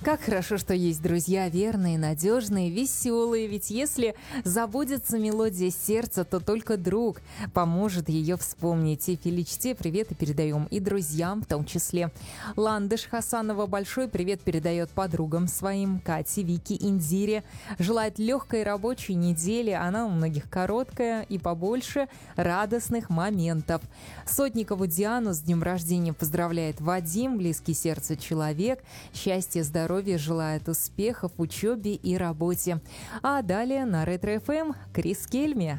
Как хорошо, что есть друзья верные, надежные, веселые. Ведь если забудется мелодия сердца, то только друг поможет ее вспомнить. И Филичте привет и передаем и друзьям в том числе. Ландыш Хасанова большой привет передает подругам своим. Кате, Вике, Индире. Желает легкой рабочей недели. Она у многих короткая и побольше радостных моментов. Сотникову Диану с днем рождения поздравляет Вадим, близкий сердцу человек. Счастья, здоровья, желает успехов в учебе и работе. А далее на Ретро-ФМ Крис Кельми.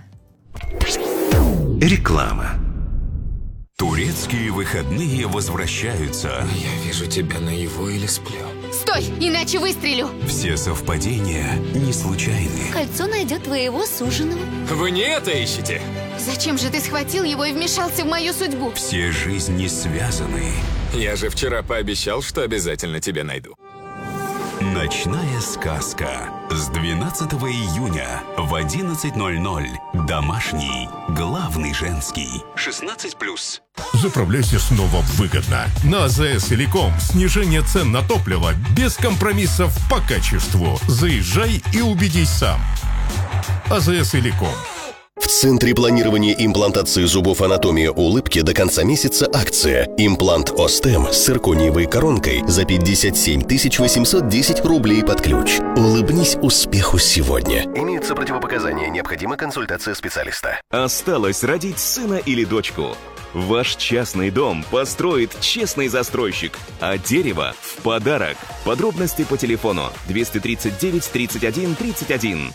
Реклама. Турецкие выходные возвращаются. Я вижу тебя наяву или сплю. Стой, иначе выстрелю. Все совпадения не случайны. Кольцо найдет твоего суженого. Вы не это ищете? Зачем же ты схватил его и вмешался в мою судьбу? Все жизни связаны. Я же вчера пообещал, что обязательно тебя найду. Ночная сказка. С 12 июня в 11:00. Домашний, главный женский. 16+. Заправляйся снова выгодно. На АЗС Иликом снижение цен на топливо без компромиссов по качеству. Заезжай и убедись сам. АЗС Иликом. В Центре планирования имплантации зубов «Анатомия улыбки» до конца месяца акция. Имплант Остем с циркониевой коронкой за 57 810 рублей под ключ. Улыбнись успеху сегодня. Имеются противопоказания. Необходима консультация специалиста. Осталось родить сына или дочку. Ваш частный дом построит честный застройщик, а дерево в подарок. Подробности по телефону 239 31 31.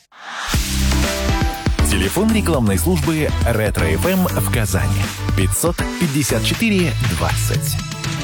Телефон рекламной службы Ретро-ФМ в Казани 554 20.